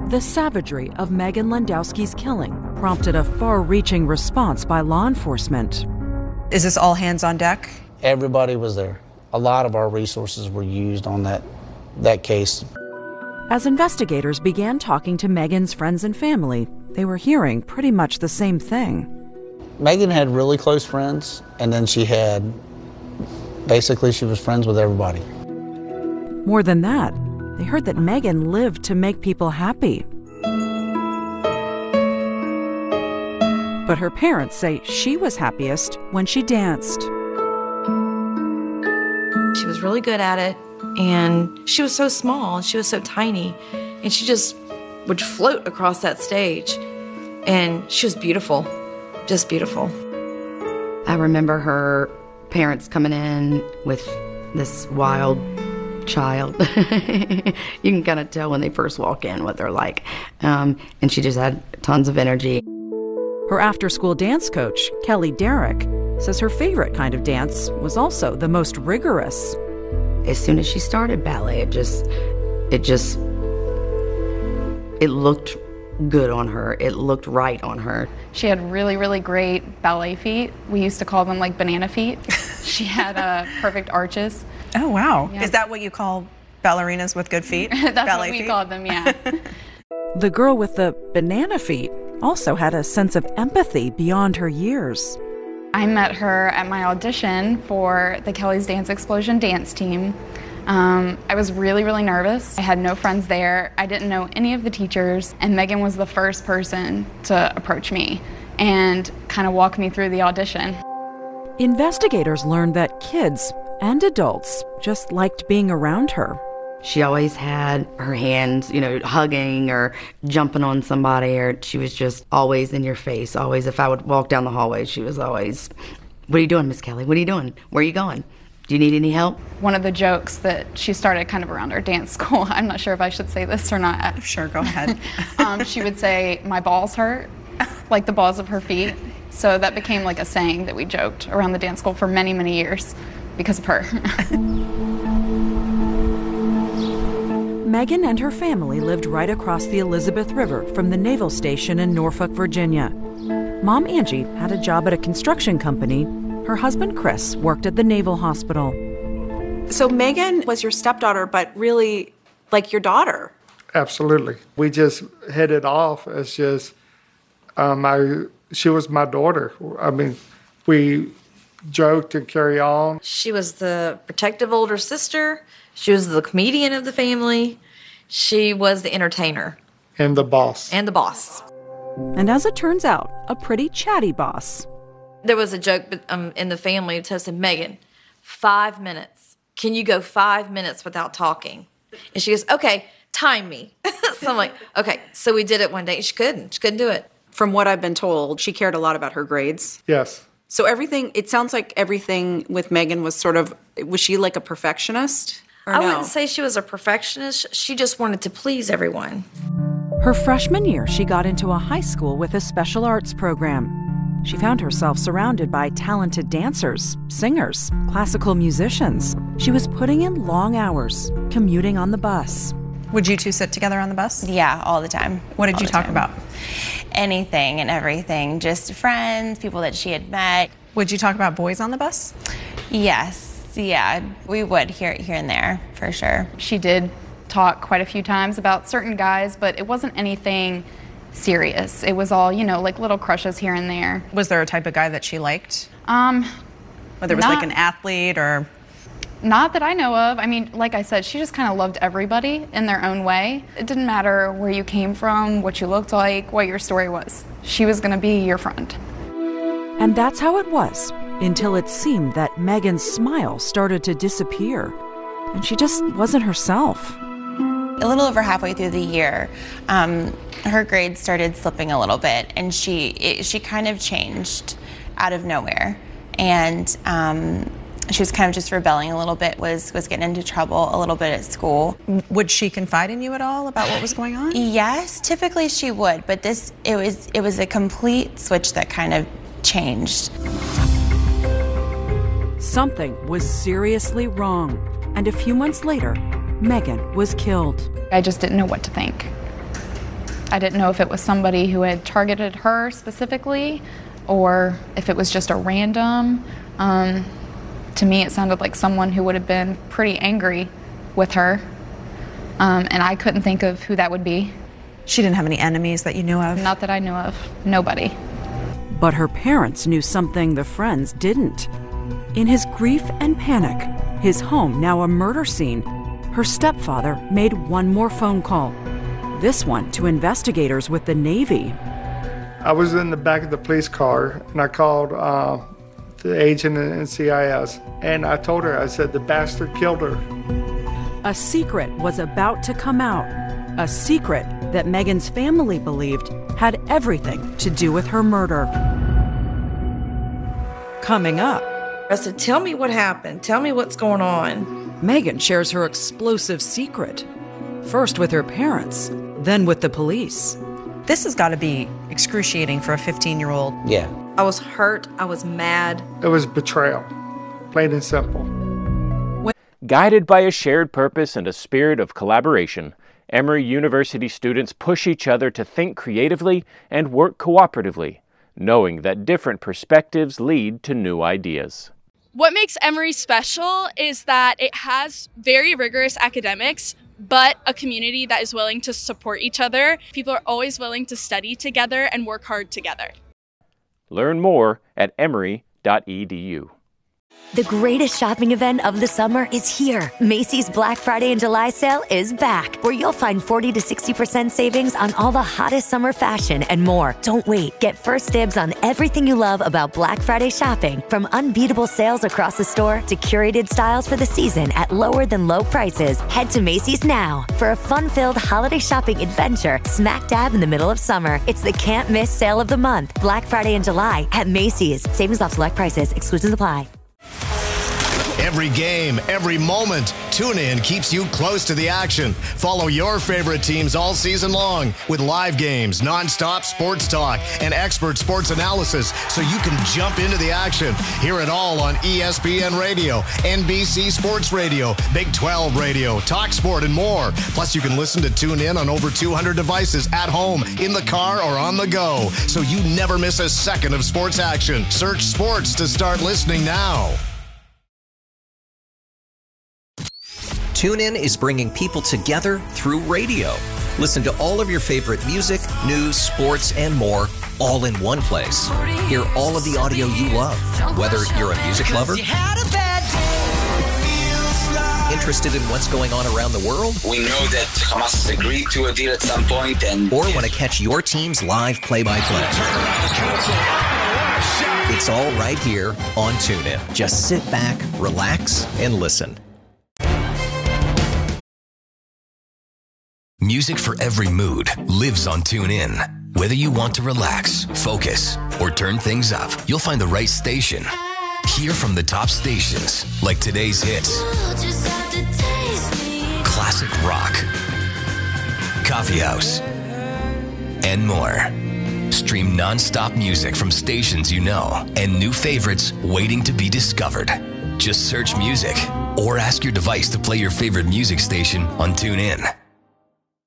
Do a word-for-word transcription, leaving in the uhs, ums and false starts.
The savagery of Megan Landowski's killing prompted a far-reaching response by law enforcement. Is this all hands on deck? Everybody was there. A lot of our resources were used on that, that case. As investigators began talking to Megan's friends and family, they were hearing pretty much the same thing. Megan had really close friends, and then she had, basically she was friends with everybody. More than that, they heard that Megan lived to make people happy. But her parents say she was happiest when she danced. She was really good at it, and she was so small, and she was so tiny, and she just would float across that stage, and she was beautiful, just beautiful. I remember her parents coming in with this wild child. You can kind of tell when they first walk in what they're like. Um, and she just had tons of energy. Her after-school dance coach, Kelly Derrick, says her favorite kind of dance was also the most rigorous. As soon as she started ballet, it just, it just, it looked good on her. It looked right on her. She had really, really great ballet feet. We used to call them like banana feet. She had uh, perfect arches. Oh, wow. Yeah. Is that what you call ballerinas with good feet? That's ballet what we feet? called them, yeah. The girl with the banana feet also had a sense of empathy beyond her years. I met her at my audition for the Kelly's Dance Explosion dance team. Um, I was really, really nervous. I had no friends there. I didn't know any of the teachers, and Megan was the first person to approach me and kind of walk me through the audition. Investigators learned that kids and adults just liked being around her. She always had her hands, you know, hugging or jumping on somebody, or she was just always in your face. Always, if I would walk down the hallway, she was always, "What are you doing, Miss Kelly? What are you doing? Where are you going? Do you need any help?" One of the jokes that she started kind of around our dance school, I'm not sure if I should say this or not. Sure, go ahead. um, she would say, "My balls hurt," like the balls of her feet. So that became like a saying that we joked around the dance school for many, many years because of her. Megan and her family lived right across the Elizabeth River from the naval station in Norfolk, Virginia. Mom Angie had a job at a construction company. Her husband Chris worked at the Naval Hospital. So Megan was your stepdaughter, but really like your daughter. Absolutely. We just hit it off as just, um, I, she was my daughter. I mean, we joked and carry on. She was the protective older sister. She was the comedian of the family. She was the entertainer. And the boss. And the boss. And as it turns out, a pretty chatty boss. There was a joke um, in the family that said, "Megan, five minutes. Can you go five minutes without talking?" And she goes, "Okay, time me." So I'm like, okay. So we did it one day. She couldn't. She couldn't do it. From what I've been told, she cared a lot about her grades. Yes. So everything, it sounds like everything with Megan was sort of, was she like a perfectionist? Or I no? wouldn't say she was a perfectionist. She just wanted to please everyone. Her freshman year, she got into a high school with a special arts program. She found herself surrounded by talented dancers, singers, classical musicians. She was putting in long hours, commuting on the bus. Would you two sit together on the bus? Yeah, all the time. What did all you the talk time. about? Anything and everything. Just friends, people that she had met. Would you talk about boys on the bus? Yes, yeah, we would here, here and there, for sure. She did talk quite a few times about certain guys, but it wasn't anything serious. It was all, you know, like little crushes here and there. Was there a type of guy that she liked? Um, Whether it was not, like an athlete or... Not that I know of. I mean, like I said, she just kind of loved everybody in their own way. It didn't matter where you came from, what you looked like, what your story was. She was going to be your friend. And that's how it was, until it seemed that Megan's smile started to disappear, and she just wasn't herself. A little over halfway through the year, um, her grades started slipping a little bit, and she it, she kind of changed out of nowhere. And um, she was kind of just rebelling a little bit, was, was getting into trouble a little bit at school. Would she confide in you at all about what was going on? Yes, typically she would, but this, it was, it was a complete switch that kind of changed. Something was seriously wrong, and a few months later, Megan was killed. I just didn't know what to think. I didn't know if it was somebody who had targeted her specifically or if it was just a random. Um, to me, it sounded like someone who would have been pretty angry with her, um, and I couldn't think of who that would be. She didn't have any enemies that you knew of? Not that I knew of. Nobody. But her parents knew something the friends didn't. In his grief and panic, his home now a murder scene, her stepfather made one more phone call. This one to investigators with the Navy. I was in the back of the police car, and I called uh, the agent in C I S, and I told her, I said, the bastard killed her. A secret was about to come out. A secret that Megan's family believed had everything to do with her murder. Coming up. I said, tell me what happened. Tell me what's going on. Megan shares her explosive secret. First with her parents, then with the police. This has got to be excruciating for a fifteen-year-old. Yeah. I was hurt. I was mad. It was betrayal, plain and simple. Guided by a shared purpose and a spirit of collaboration, Emory University students push each other to think creatively and work cooperatively, knowing that different perspectives lead to new ideas. What makes Emory special is that it has very rigorous academics, but a community that is willing to support each other. People are always willing to study together and work hard together. Learn more at emory dot e d u. The greatest shopping event of the summer is here. Macy's Black Friday and July sale is back, where you'll find forty to sixty percent savings on all the hottest summer fashion and more. Don't wait. Get first dibs on everything you love about Black Friday shopping, from unbeatable sales across the store to curated styles for the season at lower than low prices. Head to Macy's now for a fun-filled holiday shopping adventure smack dab in the middle of summer. It's the can't miss sale of the month. Black Friday and July at Macy's. Savings off select prices. Exclusions apply. Every game, every moment, TuneIn keeps you close to the action. Follow your favorite teams all season long with live games, nonstop sports talk, and expert sports analysis so you can jump into the action. Hear it all on E S P N Radio, N B C Sports Radio, Big twelve Radio, Talk Sport, and more. Plus, you can listen to TuneIn on over two hundred devices at home, in the car, or on the go, so you never miss a second of sports action. Search sports to start listening now. TuneIn is bringing people together through radio. Listen to all of your favorite music, news, sports, and more, all in one place. Hear all of the audio you love, whether you're a music lover, interested in what's going on around the world. We know that Hamas has agreed to a deal at some point, and or want to catch your team's live play-by-play. It's all right here on TuneIn. Just sit back, relax, and listen. Music for every mood lives on TuneIn. Whether you want to relax, focus, or turn things up, you'll find the right station. Hear from the top stations, like today's hits, classic rock, coffee house, and more. Stream non-stop music from stations you know and new favorites waiting to be discovered. Just search music or ask your device to play your favorite music station on TuneIn.